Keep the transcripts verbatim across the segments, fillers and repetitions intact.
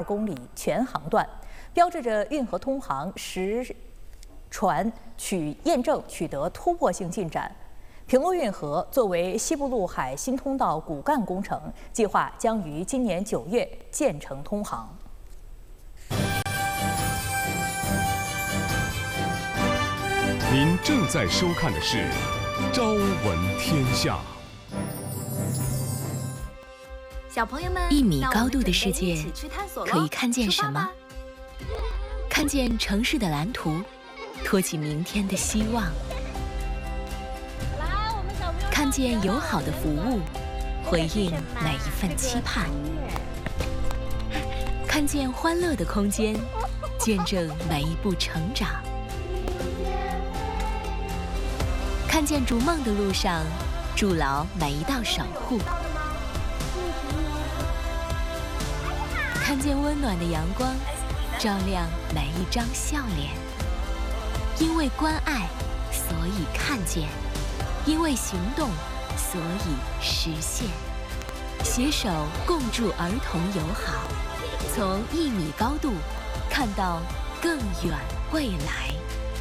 公里全航段，标志着运河通航实船取验证取得突破性进展。平陆运河作为西部陆海新通道骨干工程，计划将于今年九月建成通航。 您正在收看的是《朝闻天下》。 小朋友们， 一米高度的世界可以看见什么？看见城市的蓝图，托起明天的希望；看见友好的服务，回应每一份期盼；看见欢乐的空间，见证每一步成长。 看见逐梦的路上，筑牢每一道守护；看见温暖的阳光，照亮每一张笑脸。因为关爱，所以看见；因为行动，所以实现。携手共筑儿童友好，从一米高度看到更远未来。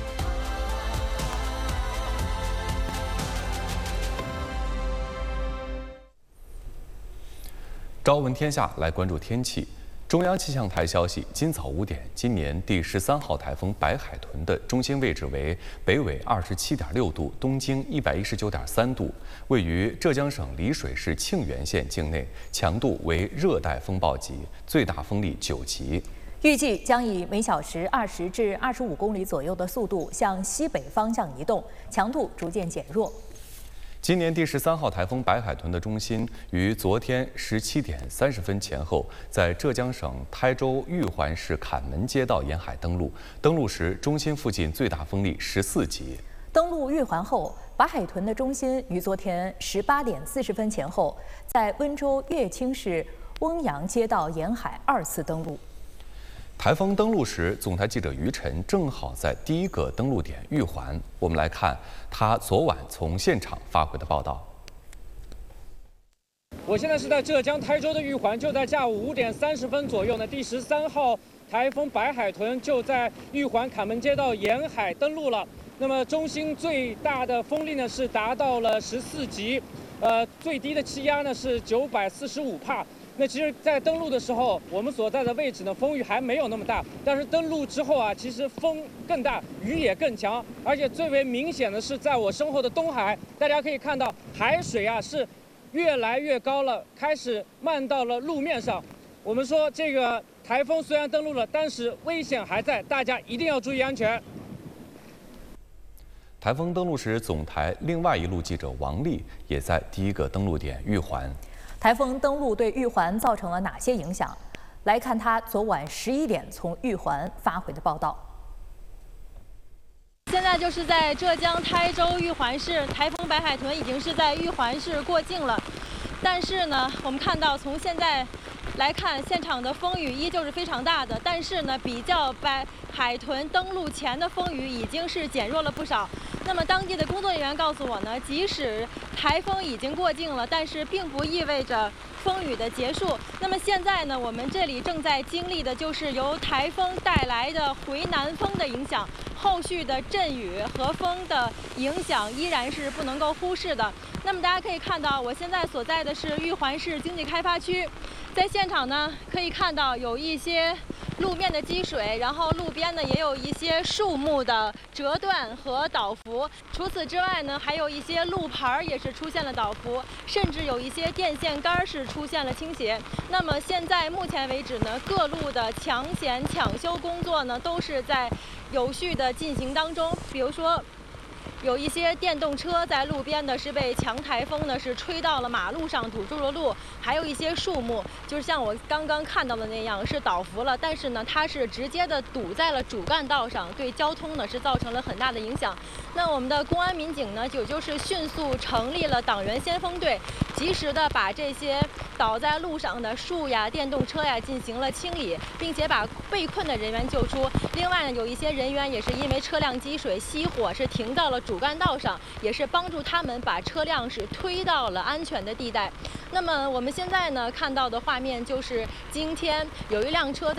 朝闻天下来关注天气。中央气象台消息，今早五点，今年第十三号台风白海豚的中心位置为北纬二十七点六度，东经一百一十九点三度，位于浙江省丽水市庆元县境内，强度为热带风暴级，最大风力九级。 预计将以每小时二十至二十五公里左右的速度向西北方向移动，强度逐渐减弱。 今年第十三号台风白海豚的中心于昨天十七点三十分前后，在浙江省台州玉环市坎门街道沿海登陆。登陆时，中心附近最大风力十四级。 登陆玉环后，白海豚的中心于昨天十八点四十分前后，在温州乐清市翁阳街道沿海二次登陆。 台风登陆时，总台记者于晨正好在第一个登陆点玉环。我们来看他昨晚从现场发回的报道。 我现在是在浙江台州的玉环，就在下午五点三十分左右呢，第十三号台风白海豚就在玉环坎门街道沿海登陆了。那么中心最大的风力呢是达到了十四级，呃，最低的气压呢是九百四十五帕。 那其实，在登陆的时候，我们所在的位置呢，风雨还没有那么大。但是登陆之后啊，其实风更大，雨也更强，而且最为明显的是，在我身后的东海，大家可以看到海水啊是越来越高了，开始漫到了路面上。我们说这个台风虽然登陆了，但是危险还在，大家一定要注意安全。 台风登陆时，总台另外一路记者王丽也在第一个登陆点玉环。 台风登陆对玉环造成了哪些影响？来看他昨晚十一点从玉环发回的报道。 现在就是在浙江台州玉环市，台风白海豚已经是在玉环市过境了。但是呢，我们看到从现在来看，现场的风雨依旧是非常大的，但是呢，比较白海豚登陆前的风雨已经是减弱了不少。 那么当地的工作人员告诉我呢，即使台风已经过境了，但是并不意味着风雨的结束。那么现在呢，我们这里正在经历的就是由台风带来的回南风的影响，后续的阵雨和风的影响依然是不能够忽视的。那么大家可以看到，我现在所在的是玉环市经济开发区，在现场呢可以看到有一些 路面的积水，然后路边呢也有一些树木的折断和倒伏。除此之外呢，还有一些路牌也是出现了倒伏，甚至有一些电线杆是出现了倾斜。那么现在目前为止呢，各路的抢险抢修工作呢都是在有序的进行当中。比如说， 有一些电动车在路边呢是被强台风呢是吹到了马路上，堵住了路；还有一些树木，就是像我刚刚看到的那样是倒伏了，但是呢它是直接的堵在了主干道上，对交通呢是造成了很大的影响。那我们的公安民警呢，也就是迅速成立了党员先锋队，及时的把这些倒在路上的树呀、电动车呀进行了清理，并且把被困的人员救出。另外呢，有一些人员也是因为车辆积水熄火，是停到了 主干道上，也是帮助他们把车辆是推到了安全的地带。那么我们现在呢看到的画面就是今天有一辆车在